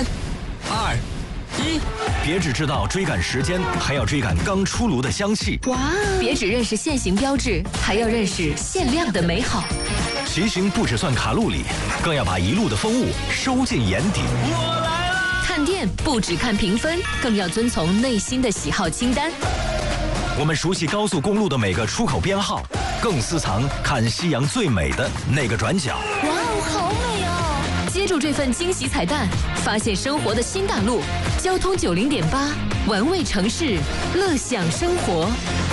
3、2、1，别只知道追赶时间，还要追赶刚出炉的香气。 哇！别只认识限行标志，还要认识限量的美好。 骑行不只算卡路里，更要把一路的风物收进眼底。 我来了！ 看店不只看评分，更要遵从内心的喜好清单。 我们熟悉高速公路的每个出口编号，更私藏看夕阳最美的那个转角。 哇哦，好美哦！接住这份惊喜彩蛋，发现生活的新大陆。交通90.8，玩味城市，乐享生活。